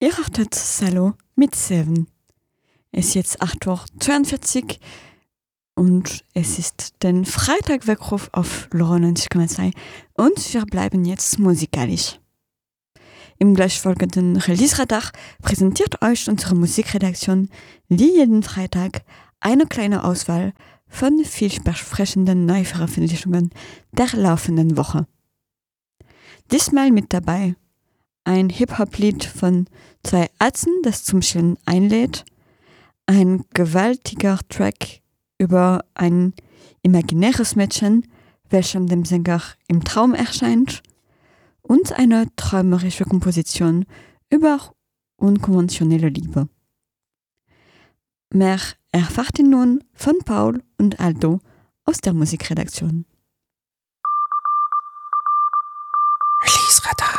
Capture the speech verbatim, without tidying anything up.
Ihr hörtet Salo mit Seven. Es ist jetzt acht Uhr zweiundvierzig und es ist den Freitagweckruf auf Lora neunzig Komma zwei und wir bleiben jetzt musikalisch. Im gleichfolgenden Release-Radar präsentiert euch unsere Musikredaktion wie jeden Freitag eine kleine Auswahl von vielversprechenden Neuveröffentlichungen der laufenden Woche. Diesmal mit dabei ein Hip-Hop-Lied von zwei Atzen, das zum Chillen einlädt, ein gewaltiger Track über ein imaginäres Mädchen, welchem dem Sänger im Traum erscheint, und eine träumerische Komposition über unkonventionelle Liebe. Mehr erfahrt ihr nun von Paul und Aldo aus der Musikredaktion. Release Radar.